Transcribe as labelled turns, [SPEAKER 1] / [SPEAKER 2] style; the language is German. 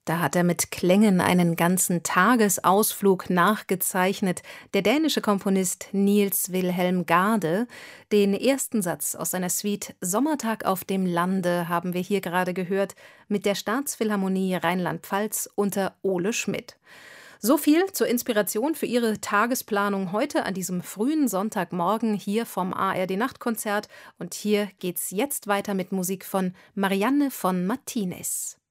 [SPEAKER 1] Da hat er mit Klängen einen ganzen Tagesausflug nachgezeichnet, der dänische Komponist Niels Wilhelm Gade. Den ersten Satz aus seiner Suite Sommertag auf dem Lande haben wir hier gerade gehört, mit der Staatsphilharmonie Rheinland-Pfalz unter Ole Schmidt. So viel zur Inspiration für Ihre Tagesplanung heute an diesem frühen Sonntagmorgen hier vom ARD Nachtkonzert. Und hier geht's jetzt weiter mit Musik von Marianne von Martinez.